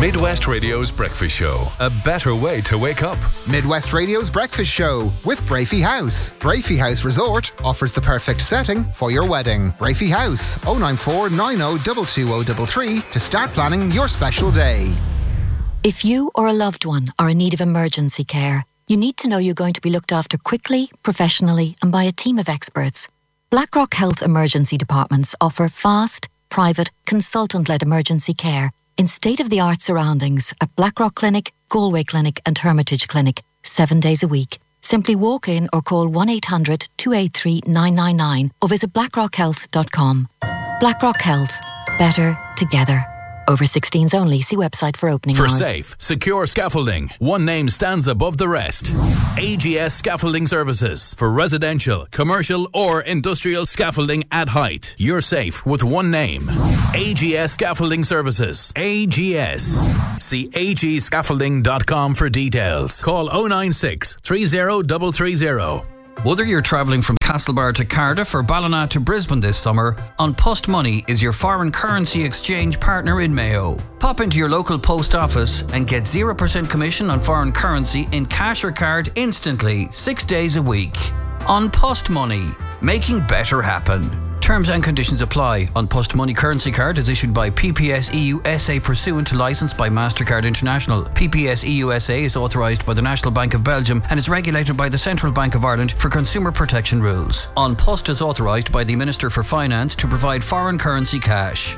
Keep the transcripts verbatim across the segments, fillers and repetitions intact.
Midwest Radio's Breakfast Show. A better way to wake up. Midwest Radio's Breakfast Show with Brafey House. Brafey House Resort offers the perfect setting for your wedding. Brafey House, oh nine four nine oh two two oh three three to start planning your special day. If you or a loved one are in need of emergency care, you need to know you're going to be looked after quickly, professionally, and by a team of experts. Blackrock Health Emergency Departments offer fast, private, consultant-led emergency care in state-of-the-art surroundings at Blackrock Clinic, Galway Clinic and Hermitage Clinic, seven days a week. Simply walk in or call one eight hundred two eight three nine nine nine or visit blackrock health dot com. Blackrock Health. Better together. Over sixteens only. See website for opening For hours. safe, secure scaffolding, one name stands above the rest. A G S Scaffolding Services. For residential, commercial or industrial scaffolding at height. You're safe with one name. A G S Scaffolding Services. A G S. See a g scaffolding dot com for details. Call oh nine six three oh three three oh. Whether you're travelling from Castlebar to Cardiff or Ballina to Brisbane this summer, On Post Money is your foreign currency exchange partner in Mayo. Pop into your local post office and get zero percent commission on foreign currency in cash or card instantly, six days a week. On Post Money, making better happen. Terms and conditions apply. On Post Money currency card is issued by P P S E U S A pursuant to licence by MasterCard International. P P S E U S A is authorised by the National Bank of Belgium and is regulated by the Central Bank of Ireland for consumer protection rules. On Post is authorised by the Minister for Finance to provide foreign currency cash.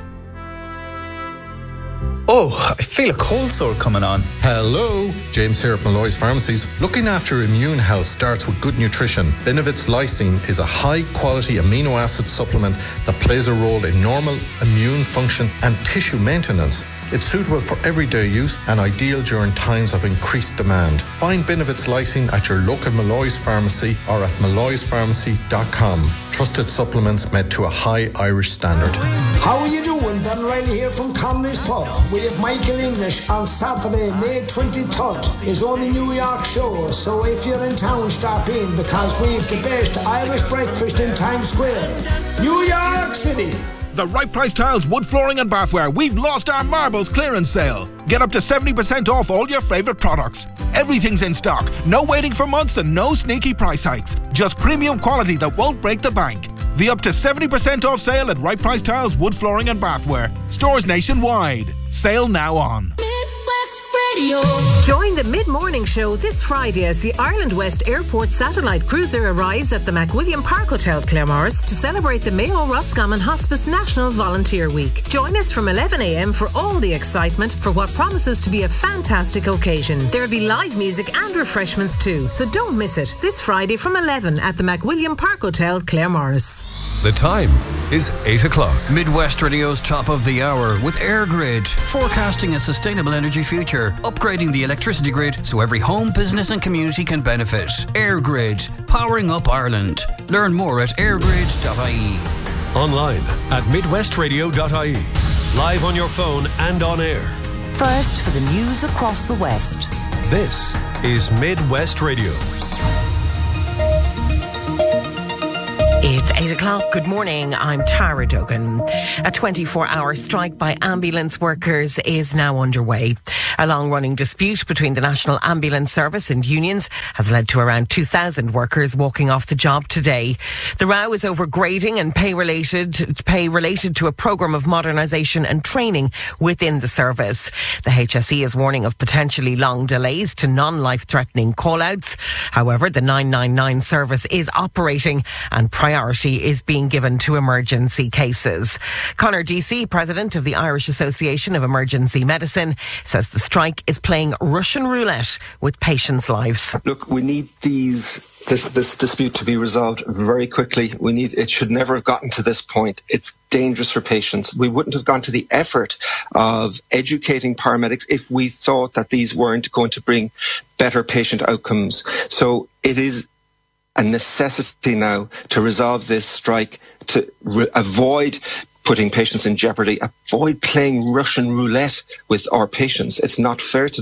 Oh, I feel a cold sore coming on. Hello, James here at Malloy's Pharmacies. Looking after immune health starts with good nutrition. Benevit's Lysine is a high-quality amino acid supplement that plays a role in normal immune function and tissue maintenance. It's suitable for everyday use and ideal during times of increased demand. Find Benevit's Lysine at your local Malloy's Pharmacy or at malloys pharmacy dot com. Trusted supplements made to a high Irish standard. How are you doing? Ben Riley here from Conley's Pub. We have Michael English on Saturday, May twenty-third. His only New York show, so if you're in town, stop in because we've the best Irish breakfast in Times Square. New York City. The Right Price Tiles wood flooring and bathware. We've lost our marbles clearance sale. Get up to seventy percent off all your favourite products. Everything's in stock. No waiting for months and no sneaky price hikes. Just premium quality that won't break the bank. The up to seventy percent off sale at Right Price Tiles wood flooring and bathware. Stores nationwide. Sale now on. Radio. Join the mid-morning show this Friday as the Ireland West Airport satellite cruiser arrives at the McWilliam Park Hotel, Claremorris, to celebrate the Mayo Roscommon Hospice National Volunteer Week. Join us from eleven a.m. for all the excitement for what promises to be a fantastic occasion. There'll be live music and refreshments too, so don't miss it. This Friday from eleven at the McWilliam Park Hotel, Claremorris. The time is eight o'clock. Midwest Radio's top of the hour with AirGrid, forecasting a sustainable energy future, upgrading the electricity grid so every home, business and community can benefit. AirGrid, powering up Ireland. Learn more at airgrid dot I E. Online at midwest radio dot I E. Live on your phone and on air. First for the news across the West. This is Midwest Radio. It's eight o'clock. Good morning. I'm Tara Duggan. A twenty-four hour strike by ambulance workers is now underway. A long-running dispute between the National Ambulance Service and unions has led to around two thousand workers walking off the job today. The row is over grading and pay related, pay related to a programme of modernisation and training within the service. The H S E is warning of potentially long delays to non-life-threatening call-outs. However, the nine nine nine service is operating and priority is being given to emergency cases. Conor Deasy, president of the Irish Association of Emergency Medicine, says the strike is playing Russian roulette with patients' lives. Look, we need these this this dispute to be resolved very quickly. We need it should never have gotten to this point. It's dangerous for patients. We wouldn't have gone to the effort of educating paramedics if we thought that these weren't going to bring better patient outcomes. So it is a necessity now to resolve this strike, to re- avoid putting patients in jeopardy, avoid playing Russian roulette with our patients. It's not fair to them.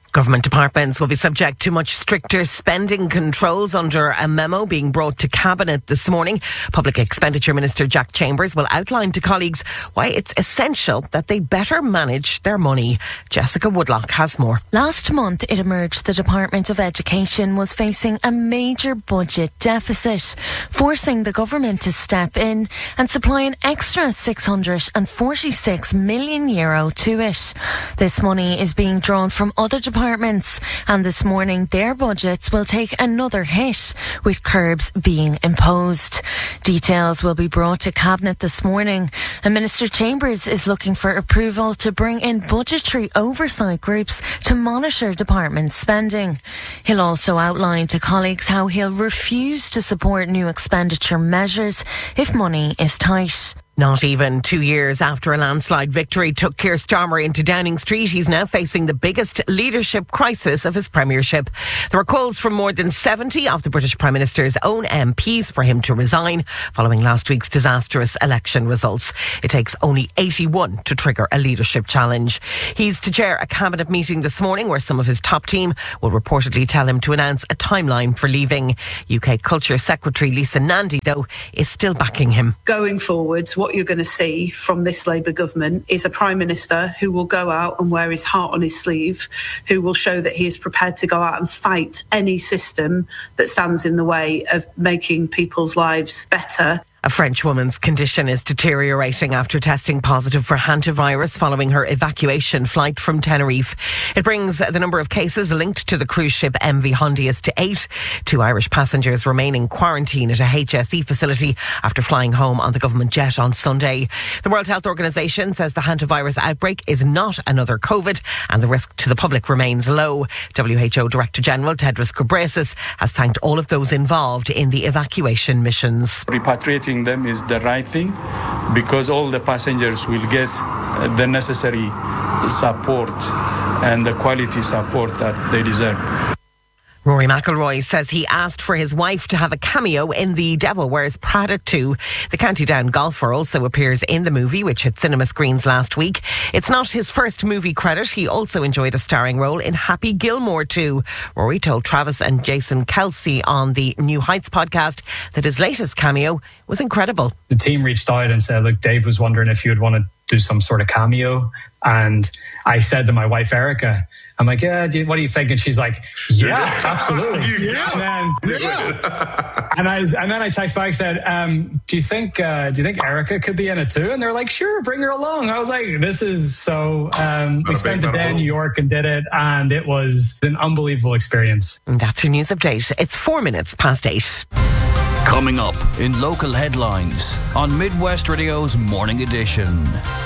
Government departments will be subject to much stricter spending controls under a memo being brought to Cabinet this morning. Public Expenditure Minister Jack Chambers will outline to colleagues why it's essential that they better manage their money. Jessica Woodlock has more. Last month it emerged the Department of Education was facing a major budget deficit, forcing the government to step in and supply an extra six hundred forty-six million euro to it. This money is being drawn from other departments Departments, and this morning their budgets will take another hit, with curbs being imposed. Details will be brought to Cabinet this morning, and Minister Chambers is looking for approval to bring in budgetary oversight groups to monitor department spending. He'll also outline to colleagues how he'll refuse to support new expenditure measures if money is tight. Not even two years after a landslide victory took Keir Starmer into Downing Street, he's now facing the biggest leadership crisis of his premiership. There were calls from more than seventy of the British Prime Minister's own M Ps for him to resign following last week's disastrous election results. It takes only eighty-one to trigger a leadership challenge. He's to chair a cabinet meeting this morning where some of his top team will reportedly tell him to announce a timeline for leaving. U K Culture Secretary Lisa Nandy, though, is still backing him. Going forwards, what you're going to see from this Labour government is a Prime Minister who will go out and wear his heart on his sleeve, who will show that he is prepared to go out and fight any system that stands in the way of making people's lives better. A French woman's condition is deteriorating after testing positive for hantavirus following her evacuation flight from Tenerife. It brings the number of cases linked to the cruise ship M V Hondius to eight. Two Irish passengers remain in quarantine at a H S E facility after flying home on the government jet on Sunday. The World Health Organization says the hantavirus outbreak is not another COVID and the risk to the public remains low. W H O Director General Tedros Ghebreyesus has thanked all of those involved in the evacuation missions. Repatriating them is the right thing because all the passengers will get the necessary support and the quality support that they deserve. Rory McIlroy says he asked for his wife to have a cameo in The Devil Wears Prada two. The County Down golfer also appears in the movie, which hit cinema screens last week. It's not his first movie credit. He also enjoyed a starring role in Happy Gilmore two. Rory told Travis and Jason Kelsey on the New Heights podcast that his latest cameo was incredible. The team reached out and said, look, Dave was wondering if you would want to do some sort of cameo. And I said to my wife, Erica, I'm like, yeah, what do you think? And she's like, yeah, absolutely. Yeah. And then, yeah. and, I, and then I text back and said, um, do you think uh, do you think Erica could be in it too? And they're like, sure, bring her along. I was like, this is so, um, we spent the day in New York and did it. And it was an unbelievable experience. And that's your news update. It's four minutes past eight. Coming up in local headlines on Midwest Radio's Morning Edition.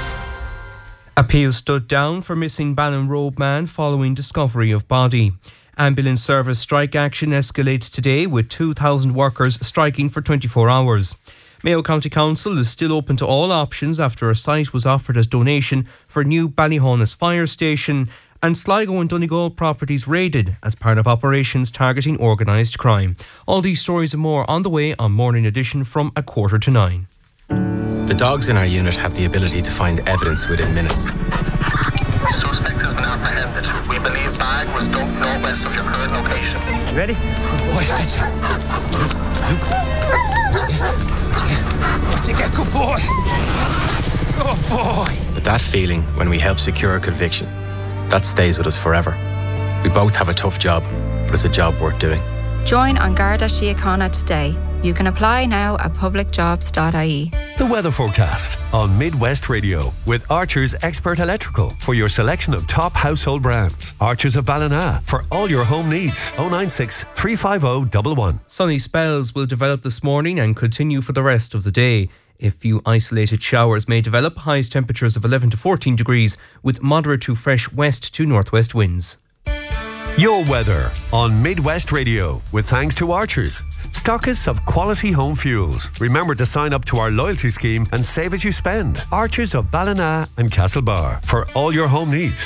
Appeal stood down for missing Ballinrobe man following discovery of body. Ambulance service strike action escalates today with two thousand workers striking for twenty-four hours. Mayo County Council is still open to all options after a site was offered as donation for new Ballyhonus fire station, and Sligo and Donegal properties raided as part of operations targeting organised crime. All these stories and more on the way on Morning Edition from a quarter to nine. The dogs in our unit have the ability to find evidence within minutes. Suspect has been apprehended. We believe bag was dumped northwest of your current location. You ready? Good boy, Fetch. Luke, Luke. What'd you get? What'd you get? What'd you get? Good boy. Good boy. But that feeling when we help secure a conviction, that stays with us forever. We both have a tough job, but it's a job worth doing. Join An Garda Síochána today. You can apply now at public jobs dot I E. The weather forecast on Midwest Radio with Archer's Expert Electrical for your selection of top household brands. Archer's of Ballina for all your home needs. oh nine six, three five oh, one one. Sunny spells will develop this morning and continue for the rest of the day. A few isolated showers may develop, highest temperatures of eleven to fourteen degrees with moderate to fresh west to northwest winds. Your weather on Midwest Radio with thanks to Archers, stockists of quality home fuels. Remember to sign up to our loyalty scheme and save as you spend. Archers of Ballina and Castlebar for all your home needs.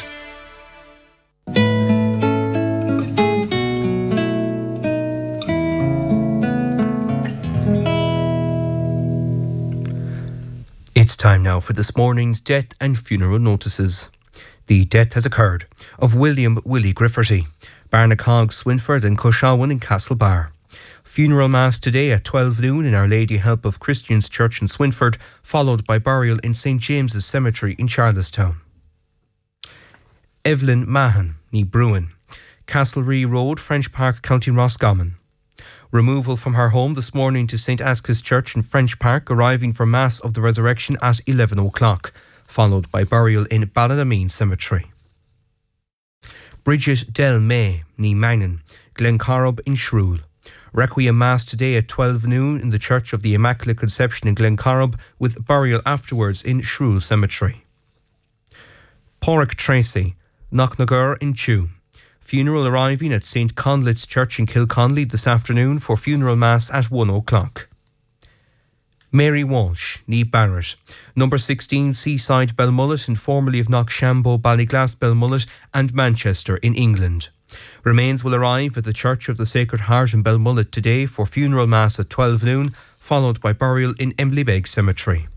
It's time now for this morning's death and funeral notices. The death has occurred of William Willie Grifferty, Barnacog, Swinford and Cushawan in Castlebar. Funeral Mass today at twelve noon in Our Lady Help of Christians Church in Swinford, followed by burial in Saint James's Cemetery in Charlestown. Evelyn Mahan, ní Bruin, Castlereagh Road, French Park, County Roscommon. Removal from her home this morning to Saint Asca's Church in French Park, arriving for Mass of the Resurrection at eleven o'clock, followed by burial in Ballinameen Cemetery. Bridget Del May, ní Magnan, Glencorrib in Shrule. Requiem Mass today at twelve noon in the Church of the Immaculate Conception in Glencorrib, with burial afterwards in Shrule Cemetery. Porrick Tracy, Knocknagur in Chew. Funeral arriving at Saint Conlit's Church in Kilconley this afternoon for funeral mass at one o'clock. Mary Walsh, ní Barrett, number sixteen Seaside Belmullet, and formerly of Knockshambo, Ballyglass, Belmullet and Manchester in England. Remains will arrive at the Church of the Sacred Heart in Belmullet today for funeral mass at twelve noon, followed by burial in Emblybeg Cemetery.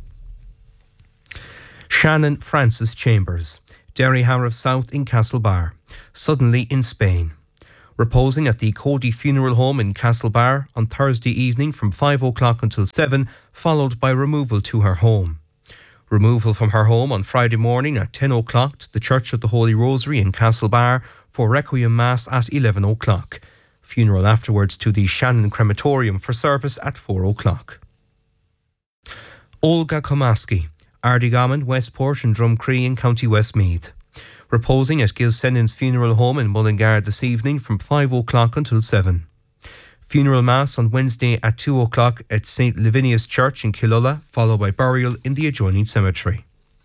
Shannon Francis Chambers, Derry Harrow South in Castlebar, suddenly in Spain. Reposing at the Cody Funeral Home in Castlebar on Thursday evening from five o'clock until seven, followed by removal to her home. Removal from her home on Friday morning at ten o'clock to the Church of the Holy Rosary in Castlebar for Requiem Mass at eleven o'clock. Funeral afterwards to the Shannon Crematorium for service at four o'clock. Olga Komaski, Ardyghaman, Westport and Drumcree in County Westmeath. Reposing at Gilsennon's Funeral Home in Mullingar this evening from five o'clock until seven. Funeral Mass on Wednesday at two o'clock at Saint Lavinia's Church in Killula, followed by burial in the adjoining cemetery.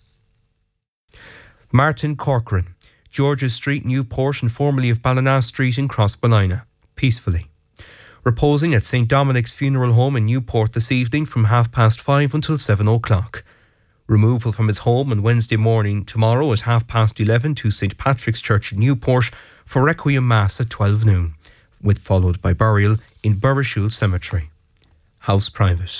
Martin Corcoran, George's Street, Newport, and formerly of Ballina Street in Crossballina, peacefully. Reposing at Saint Dominic's Funeral Home in Newport this evening from half past five until seven o'clock. Removal from his home on Wednesday morning tomorrow at half past eleven to Saint Patrick's Church in Newport for Requiem Mass at twelve noon, with followed by burial in Burrishoole Cemetery. House private.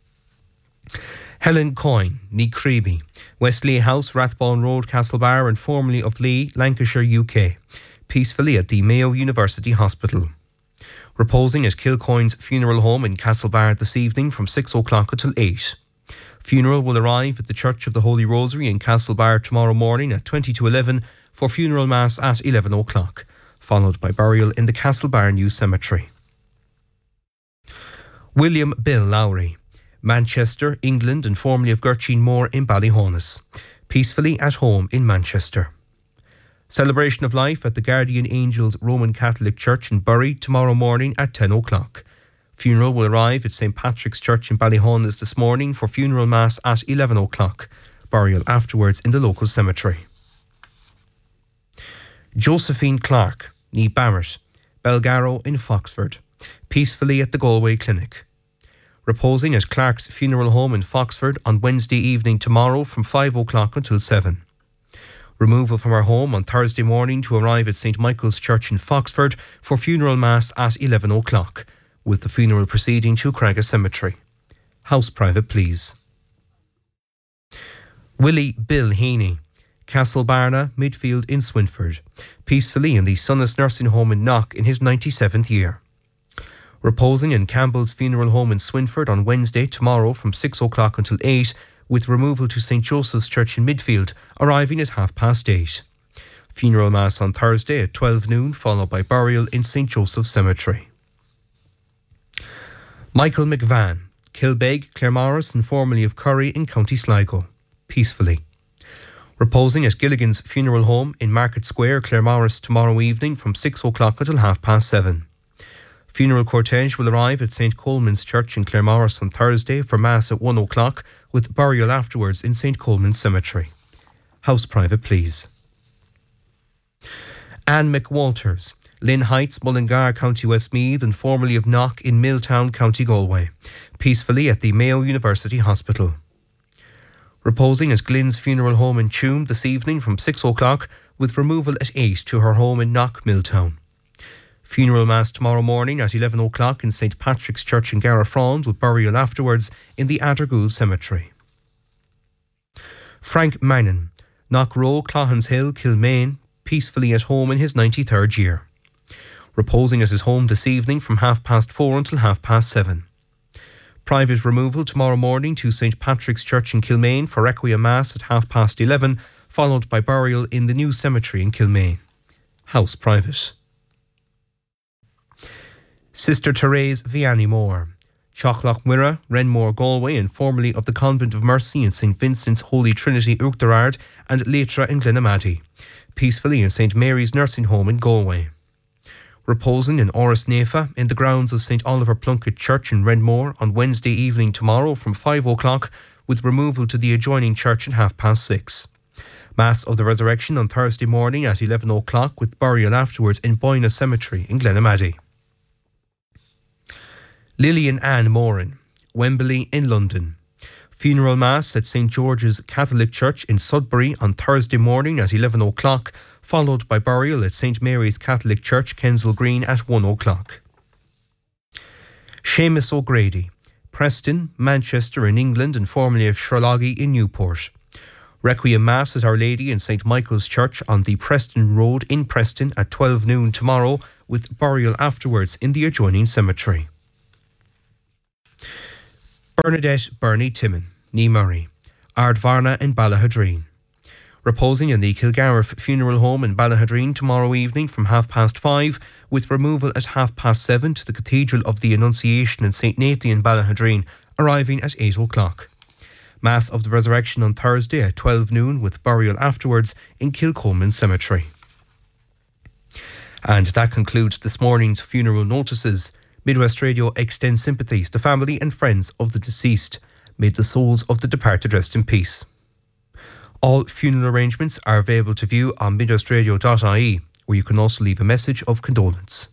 Helen Coyne, ní Creeby, Westlea House, Rathbone Road, Castlebar, and formerly of Lee, Lancashire, U K, peacefully at the Mayo University Hospital. Reposing at Kilcoyne's Funeral Home in Castlebar this evening from six o'clock until eight. Funeral will arrive at the Church of the Holy Rosary in Castlebar tomorrow morning at twenty to eleven for funeral mass at eleven o'clock, followed by burial in the Castlebar New Cemetery. William Bill Lowry, Manchester, England, and formerly of Gertrude Moore in Ballyhonus, peacefully at home in Manchester. Celebration of life at the Guardian Angels Roman Catholic Church in Bury tomorrow morning at ten o'clock. Funeral will arrive at Saint Patrick's Church in Ballyhonus this morning for funeral mass at eleven o'clock. Burial afterwards in the local cemetery. Josephine Clark, ní Barrett, Belgarrow in Foxford, peacefully at the Galway Clinic. Reposing at Clark's Funeral Home in Foxford on Wednesday evening tomorrow from five o'clock until seven. Removal from her home on Thursday morning to arrive at Saint Michael's Church in Foxford for funeral mass at eleven o'clock, with the funeral proceeding to Cragga Cemetery. House private, please. Willie Bill Heaney, Castlebarna, Midfield in Swinford, peacefully in the Sunnis Nursing Home in Knock in his ninety-seventh year. Reposing in Campbell's Funeral Home in Swinford on Wednesday tomorrow from six o'clock until eight, with removal to Saint Joseph's Church in Midfield, arriving at half past eight. Funeral mass on Thursday at twelve noon, followed by burial in Saint Joseph's Cemetery. Michael McVan, Kilbeg, Claremorris, and formerly of Curry in County Sligo, peacefully. Reposing at Gilligan's Funeral Home in Market Square, Claremorris tomorrow evening from six o'clock until half past seven. Funeral cortege will arrive at Saint Coleman's Church in Claremorris on Thursday for Mass at one o'clock, with burial afterwards in Saint Coleman's Cemetery. House private, please. Anne McWalters, Lynn Heights, Mullingar, County Westmeath, and formerly of Knock in Milltown, County Galway, peacefully at the Mayo University Hospital. Reposing at Glyn's Funeral Home in Tuam this evening from six o'clock, with removal at eight to her home in Knock, Milltown. Funeral mass tomorrow morning at eleven o'clock in Saint Patrick's Church in Garafrond, with burial afterwards in the Addergool Cemetery. Frank Mannon, Knockrow, Clohans Hill, Kilmaine, peacefully at home in his ninety-third year. Reposing at his home this evening from half past four until half past seven. Private removal tomorrow morning to St Patrick's Church in Kilmaine for Requiem Mass at half past eleven, followed by burial in the new cemetery in Kilmaine. House private. Sister Therese Vianney Moore, Chochloch Mirror, Renmore, Galway, and formerly of the Convent of Mercy in St Vincent's Holy Trinity, Uachtarard, and Leitra in Glenamaddy, peacefully in St Mary's Nursing Home in Galway. Reposing in Oris Nefa in the grounds of St Oliver Plunkett Church in Renmore on Wednesday evening tomorrow from five o'clock, with removal to the adjoining church at half past six. Mass of the Resurrection on Thursday morning at eleven o'clock, with burial afterwards in Boyna Cemetery in Glenamaddy. Lillian Ann Moran, Wembley in London. Funeral Mass at St George's Catholic Church in Sudbury on Thursday morning at eleven o'clock, followed by burial at St Mary's Catholic Church, Kensal Green at one o'clock. Seamus O'Grady, Preston, Manchester in England, and formerly of Sherloggy in Newport. Requiem Mass at Our Lady in St Michael's Church on the Preston Road in Preston at twelve noon tomorrow, with burial afterwards in the adjoining cemetery. Bernadette Bernie Timon, Ní Murray, Ardvarna in Ballahadreen. Reposing in the Kilgarriff Funeral Home in Ballahadreen tomorrow evening from half past five, with removal at half past seven to the Cathedral of the Annunciation in St Nathan in Ballahadreen, arriving at eight o'clock. Mass of the Resurrection on Thursday at twelve noon, with burial afterwards in Kilcolman Cemetery. And that concludes this morning's funeral notices. Midwest Radio extends sympathies to family and friends of the deceased. May the souls of the departed rest in peace. All funeral arrangements are available to view on midwest radio dot I E, where you can also leave a message of condolence.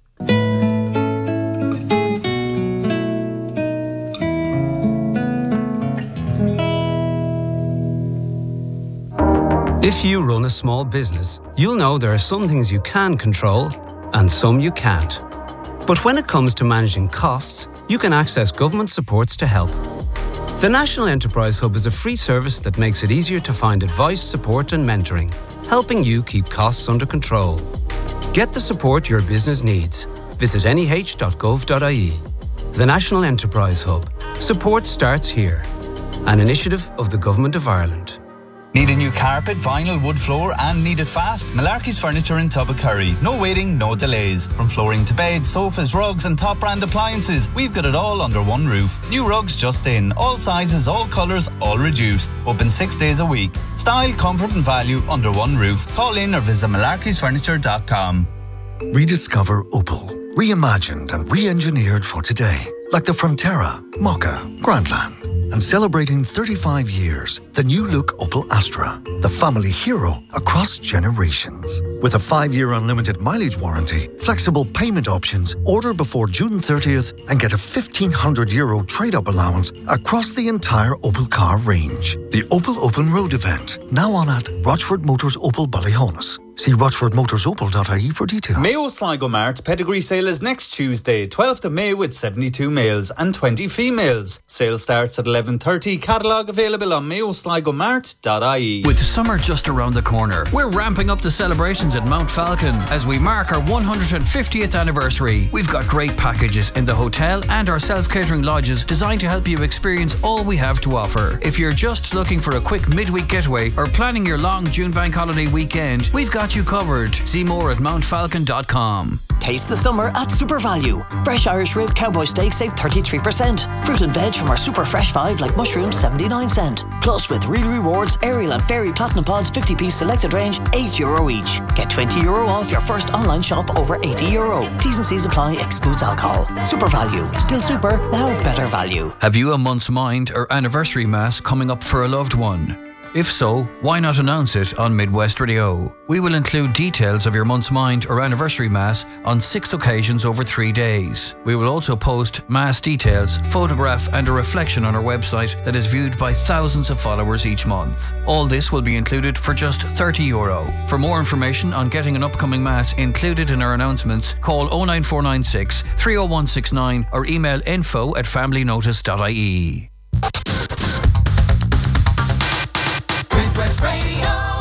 If you run a small business, you'll know there are some things you can control and some you can't. But when it comes to managing costs, you can access government supports to help. The National Enterprise Hub is a free service that makes it easier to find advice, support and mentoring, helping you keep costs under control. Get the support your business needs. Visit N E H dot gov dot I E. The National Enterprise Hub. Support starts here. An initiative of the Government of Ireland. Need a new carpet, vinyl, wood floor and need it fast? Malarkey's Furniture in Tubbercurry. No waiting, no delays. From flooring to beds, sofas, rugs and top brand appliances, we've got it all under one roof. New rugs just in. All sizes, all colours, all reduced. Open six days a week. Style, comfort and value under one roof. Call in or visit malarkeys furniture dot com. Rediscover Opel. Reimagined and re-engineered for today. Like the Frontera, Mokka, Grandland. And celebrating thirty-five years, the new look Opel Astra, the family hero across generations. With a five-year unlimited mileage warranty, flexible payment options, order before June thirtieth and get a fifteen hundred euro trade-up allowance across the entire Opel car range. The Opel Open Road event, now on at Rochford Motors Opel Ballyhonus. See rochford motors opel dot I E for details. Mayo Sligo Mart Pedigree Sale is next Tuesday, twelfth of May, with seventy-two males and twenty females. Sale starts at eleven thirty. Catalogue available on mayo sligo mart dot I E. With summer just around the corner, we're ramping up the celebrations at Mount Falcon as we mark our one hundred fiftieth anniversary. We've got great packages in the hotel and our self-catering lodges designed to help you experience all we have to offer. If you're just looking for a quick midweek getaway or planning your long June bank holiday weekend, we've got you covered. See more at mount falcon dot com. Taste the summer at Super Value. Fresh Irish rib cowboy steak save thirty-three percent. Fruit and veg from our Super Fresh five like mushrooms seventy-nine cent. Plus with Real Rewards, Ariel and Fairy Platinum Pods fifty piece selected range, eight euro each. Get twenty euro off your first online shop over eighty euro. T's and C's apply, excludes alcohol. Super Value. Still super, now better value. Have you a month's mind or anniversary mass coming up for a loved one? If so, why not announce it on Midwest Radio? We will include details of your month's mind or anniversary mass on six occasions over three days. We will also post mass details, photograph and a reflection on our website that is viewed by thousands of followers each month. All this will be included for just thirty euro. For more information on getting an upcoming mass included in our announcements, call oh nine four nine six, three oh one six nine or email info at family notice dot I E. Radio.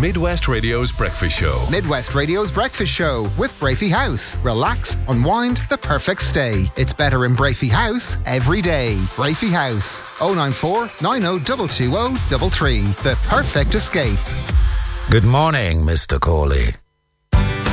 Midwest Radio's breakfast show. Midwest Radio's breakfast show with Brafey House. Relax, unwind, the perfect stay. It's better in Brafey House every day. Brafey House, oh nine four, nine oh two two oh three three. The perfect escape. Good morning, Mister Corley.